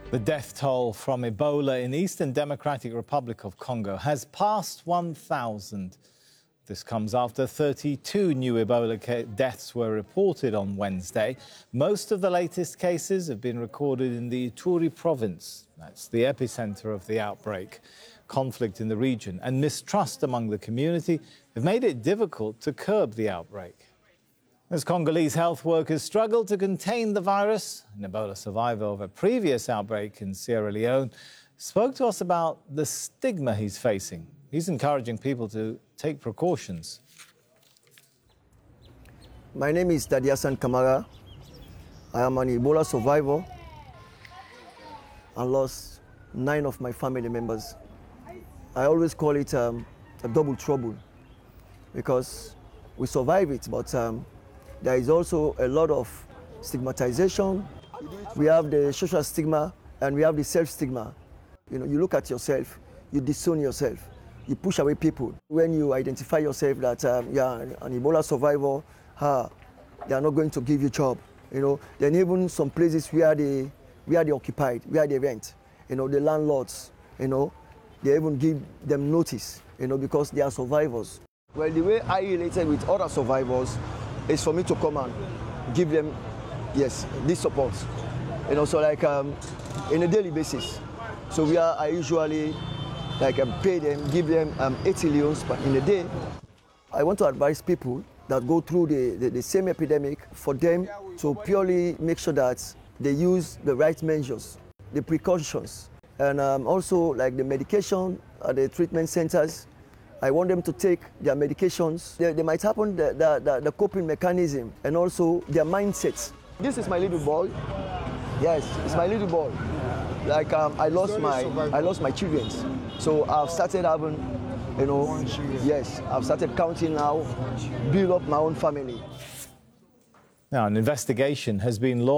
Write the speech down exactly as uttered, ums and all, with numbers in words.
The death toll from Ebola in Eastern Democratic Republic of Congo has passed one thousand. This comes after thirty-two new Ebola deaths were reported on Wednesday. Most of the latest cases have been recorded in the Ituri province. That's the epicenter of the outbreak. Conflict in the region and mistrust among the community have made it difficult to curb the outbreak. As Congolese health workers struggle to contain the virus, an Ebola survivor of a previous outbreak in Sierra Leone spoke to us about the stigma he's facing. He's encouraging people to take precautions. My name is Dadiasan Kamara. I am an Ebola survivor. I lost nine of my family members. I always call it um, a double trouble because we survive it, but um, there is also a lot of stigmatization. We have the social stigma and we have the self-stigma. You know, you look at yourself, you disown yourself, you push away people. When you identify yourself that um, you're an Ebola survivor, ah, they are not going to give you a job. You know, then even some places where they, where they occupied, where they rent, you know, the landlords, you know, they even give them notice, you know, because they are survivors. Well, the way I related with other survivors is for me to come and give them, yes, this support. You know, so like um, in a daily basis. So we are, I usually like um, pay them, give them um, eighty leons in a day. I want to advise people that go through the, the, the same epidemic for them to purely make sure that they use the right measures, the precautions, and um, also like the medication at the treatment centers. I want them to take their medications. They, they might happen the, the, the, the coping mechanism and also their mindsets. This is my little boy. Yes, it's my little boy. Like um, I lost my, I lost my children. So I've started having, you know, yes, I've started counting now, build up my own family. Now, an investigation has been launched.